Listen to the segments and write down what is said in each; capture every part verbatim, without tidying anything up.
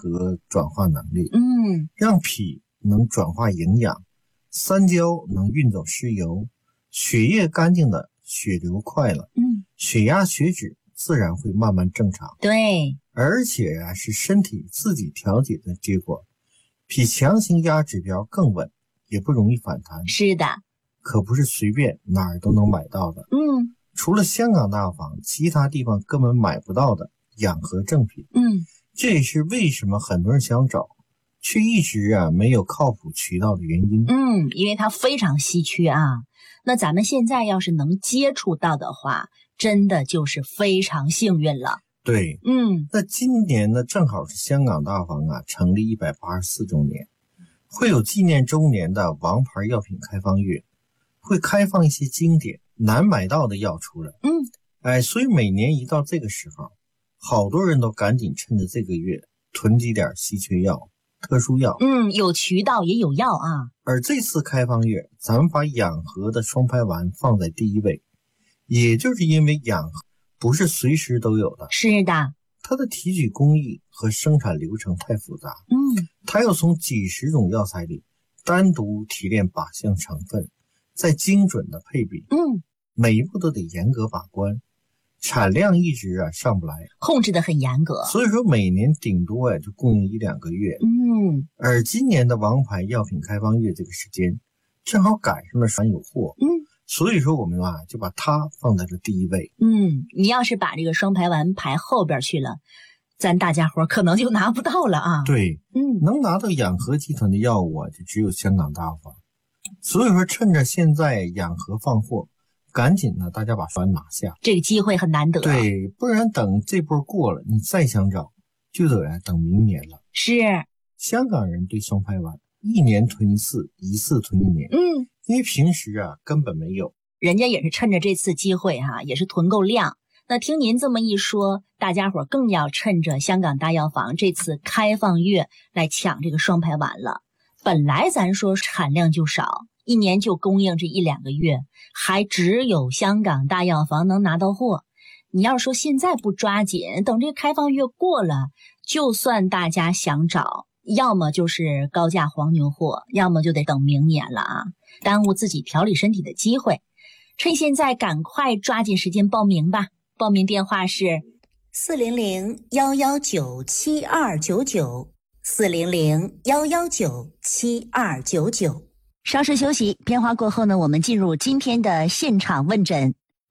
和转化能力， 嗯， 让脾能转化营养，三焦能运走湿油，血液干净的血流快了， 嗯， 血压血脂自然会慢慢正常。 对， 而且啊是身体自己调节的结果，脾强行压指标更稳，也不容易反弹。 是的， 可不是随便哪儿都能买到的。 嗯， 除了香港大药房，其他地方根本买不到的养和正品。 嗯， 这也是为什么很多人想找，却一直啊没有靠谱渠道的原因。 嗯，因为它非常稀缺啊。那咱们现在要是能接触到的话，真的就是非常幸运了。 对， 嗯， 那今年呢，正好是香港大药房啊成立一百八十四周年，会有纪念周年的王牌药品开放月，会开放一些经典难买到的药出来。 嗯， 哎，所以每年一到这个时候，好多人都赶紧趁着这个月囤积点稀缺药、特殊药。 嗯，有渠道也有药啊。 而这次开放月，咱们把养和的双排丸放在第一位，也就是因为养和不是随时都有的。 是的， 它的提取工艺和生产流程太复杂。 嗯， 它要从几十种药材里单独提炼靶向成分，再精准的配比。 嗯， 每一步都得严格把关，产量一直啊上不来， 控制得很严格。 所以说每年顶多啊就供应一两个月。 嗯， 而今年的王牌药品开放月这个时间，正好赶上了双有货。 嗯， 所以说我们啊就把它放在了第一位。 嗯，你要是把这个双排丸排后边去了，咱大家伙可能就拿不到了啊。 对， 嗯， 能拿到养和集团的药物啊，就只有香港大药房。所以说趁着现在养和放货，赶紧呢大家把丸拿下， 这个机会很难得。 对，不然等这波过了，你再想找就得等明年了。 是， 香港人对双排丸一年囤一次，一次囤一年。 嗯， 因为平时啊根本没有， 人家也是趁着这次机会哈、啊，也是囤够量。那听您这么一说，大家伙更要趁着香港大药房这次开放月来抢这个双排丸了。本来咱说产量就少，一年就供应这一两个月，还只有香港大药房能拿到货。你要说现在不抓紧，等这个开放月过了，就算大家想找，要么就是高价黄牛货，要么就得等明年了啊，耽误自己调理身体的机会。趁现在赶快抓紧时间报名吧，报名电话是四零零幺幺九七二九九，四零零幺幺九七二九九。 稍事休息，片花过后呢，我们进入今天的现场问诊。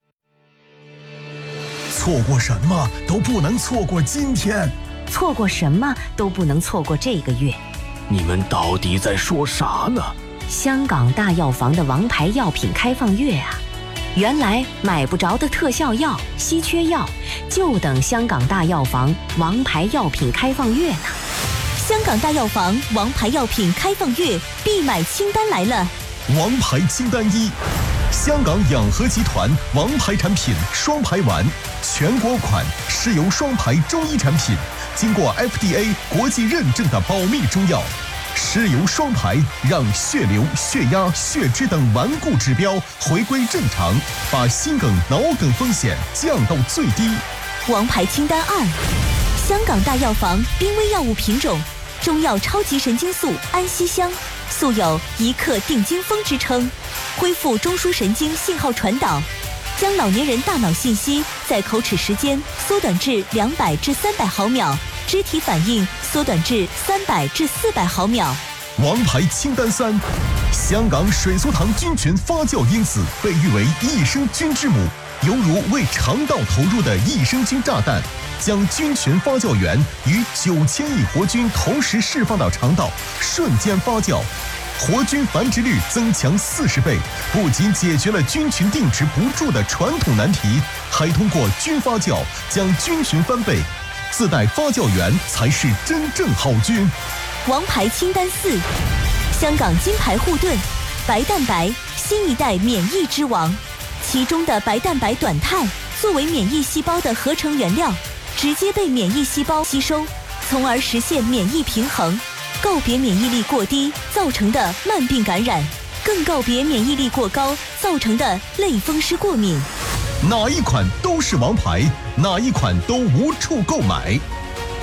错过什么都不能错过今天， 错过什么都不能错过这个月。 你们到底在说啥呢？ 香港大药房的王牌药品开放月啊，原来买不着的特效药、稀缺药，就等香港大药房王牌药品开放月呢。 香港大药房王牌药品开放月必买清单来了。 王牌清单一，香港养和集团王牌产品双排丸，全国款是由双排中医产品，经过 F D A 国际认证的保密中药。石油双排让血流、血压、血脂等顽固指标回归正常，把心梗、脑梗风险降到最低。 王牌清单二，香港大药房濒危药物品种中药超级神经素安息香，素有一克定惊风之称，恢复中枢神经信号传导，将老年人大脑信息在口齿时间缩短至两百至三百毫秒，肢体反应缩短至三百至四百毫秒。 王牌清单三，香港水苏糖菌群发酵因子被誉为益生菌之母，犹如为肠道投入的益生菌炸弹，将菌群发酵源与九千亿活菌同时释放到肠道，瞬间发酵，活菌繁殖率增强四十倍，不仅解决了菌群定植不住的传统难题，还通过菌发酵将菌群翻倍，自带发酵源才是真正好菌。 王牌清单四，香港金牌护盾白蛋白，新一代免疫之王，其中的白蛋白短肽作为免疫细胞的合成原料，直接被免疫细胞吸收，从而实现免疫平衡，告别免疫力过低造成的慢病感染，更告别免疫力过高造成的类风湿过敏。 哪一款都是王牌，哪一款都无处购买。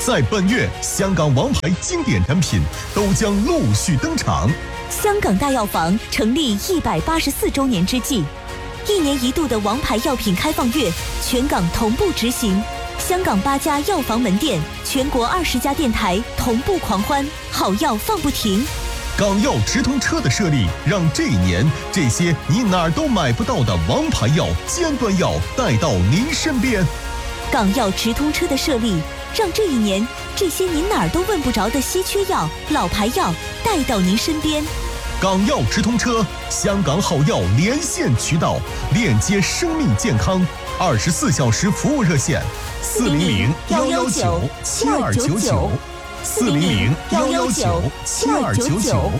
在本月，香港王牌经典产品都将陆续登场。 香港大药房成立一百八十四周年之际，一年一度的王牌药品开放月，全港同步执行。香港八家药房门店，全国二十家电台同步狂欢，好药放不停。 港药直通车的设立，让这一年这些你哪儿都买不到的王牌药、尖端药带到您身边。 港药直通车的设立，让这一年这些您哪儿都问不着的稀缺药、老牌药带到您身边。 港药直通车，香港好药连线渠道，链接生命健康，二十四小时服务热线：四零零幺幺九七二九九，四零零幺幺九七二九九。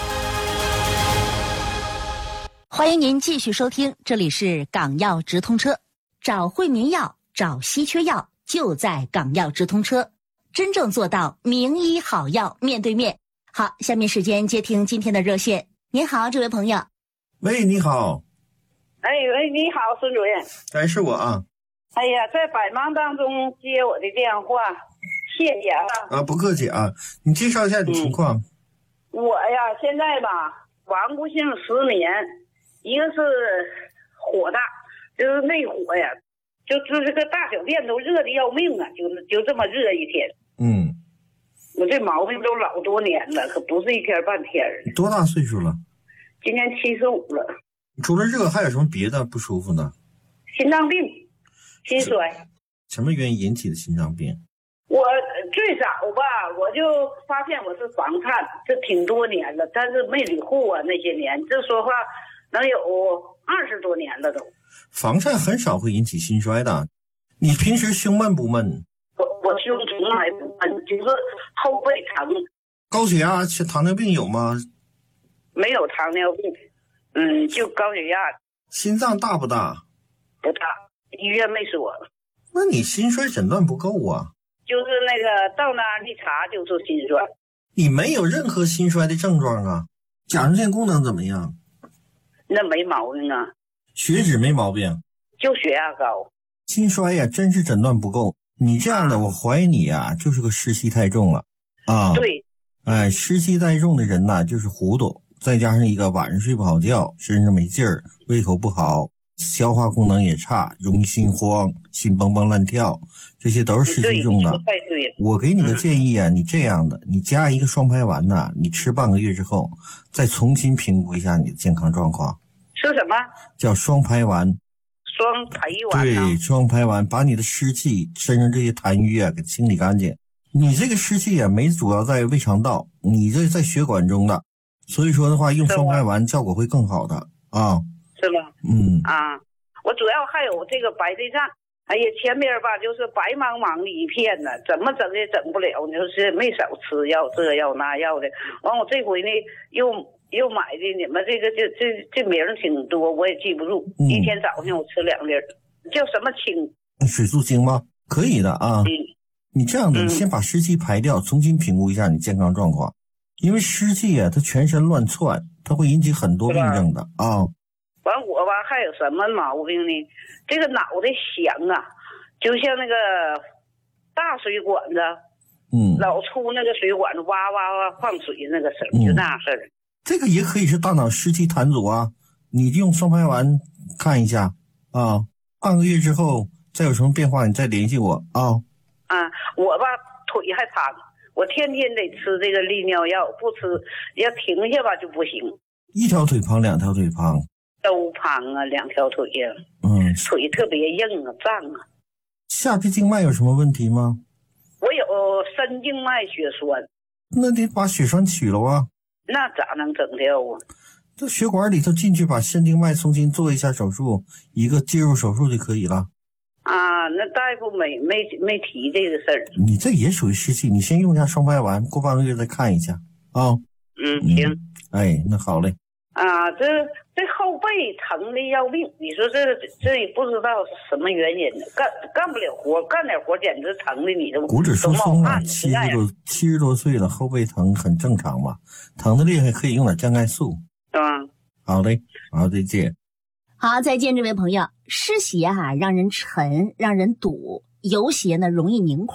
欢迎您继续收听，这里是港药直通车，找惠民药，找稀缺药，就在港药直通车，真正做到名医好药面对面。好，下面时间接听今天的热线。您好，这位朋友。 喂，你好。 哎喂，你好，孙主任。 哎，是我啊。 哎呀，在百忙当中接我的电话，谢谢啊。 啊，不客气啊。你介绍一下你情况。 嗯、我呀，现在吧，顽固性失眠，一个是火大，就是内火呀，就就这个大小便都热的要命啊，就就这么热一天。 嗯。 我这毛病都老多年了，可不是一天半天的。 多大岁数了？ 今年七十五了。 除了热还有什么别的不舒服呢？ 心脏病，心衰。 什么原因引起的心脏病？ 我最早吧，我就发现我是房颤，这挺多年了，但是没理户啊，那些年这说话能有二十多年了都。 房颤很少会引起心衰的。你平时胸闷不闷？ 我我胸从来不闷，就是后背疼。 高血压、糖尿病有吗？ 没有糖尿病，嗯，就高血压。 心脏大不大？ 不大，医院没说。 那你心衰诊断不够啊。 就是那个到哪儿一查就是心衰。 你没有任何心衰的症状啊。甲状腺功能怎么样？ 那没毛病啊。 血脂没毛病， 就血压高。 心衰呀、啊，真是诊断不够。你这样的，我怀疑你啊，就是个湿气太重了啊。 对。 哎，湿气太重的人呐、啊，就是糊涂，再加上一个晚上睡不好觉，身上没劲儿，胃口不好，消化功能也差，容易心慌，心蹦蹦乱跳，这些都是湿气重的。 对，对对。 我给你个建议啊，嗯、你这样的，你加一个双排丸呐，你吃半个月之后，再重新评估一下你的健康状况。 吃什么？ 叫双排丸。 双排丸、啊。 对，双排丸把你的湿气、身上这些痰瘀啊给清理干净。你这个湿气啊，没主要在胃肠道，你这在血管中的，所以说的话，用双排丸效果会更好的啊。 是吧？ 嗯啊，我主要还有这个白内障。哎呀，前边吧就是白茫茫的一片呢，怎么整也整不了，就是没少吃药，这药那药的。完，我这回呢又又买的你们这个这这这名挺多，我也记不住。嗯、一天早上我吃两粒，叫什么清？ 水素清吗？可以的啊。 嗯。 你这样的，你先把湿气排掉，重新评估一下你健康状况，因为湿气啊，它全身乱窜，它会引起很多病症的啊。 完我吧，还有什么毛病呢？这个脑袋响啊，就像那个大水管子， 嗯， 老出那个水管子哇哇哇放水那个声，就那事儿。 这个也可以是大脑湿气痰阻啊，你用双排丸看一下啊，半个月之后再有什么变化，你再联系我啊。 啊，我吧腿还疼，我天天得吃这个利尿药，不吃要停下吧就不行。 一条腿胖，两条腿胖， 都胖啊，两条腿呀、啊， 嗯， 腿特别硬啊，胀啊。 下肢静脉有什么问题吗？ 我有深静脉血栓。 那得把血栓取了啊。 那咋能整掉啊？ 这血管里头进去把深静脉重新做一下手术，一个介入手术就可以了。 啊，那大夫没没没提这个事儿。 你这也属于湿气，你先用一下双排丸，过半个月再看一下啊。 嗯，行。 嗯、哎，那好嘞。 啊，这这后背疼的要命，你说这这也不知道什么原因呢，干干不了活，干点活简直疼的你都骨质疏松啊，七十多七十多岁了，后背疼很正常嘛，疼的厉害可以用点降钙素。 嗯， 好嘞，好，再见。 好，再见，这位朋友。湿邪啊，让人沉，让人堵；油邪呢，容易凝块，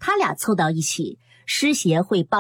他俩凑到一起，师协会帮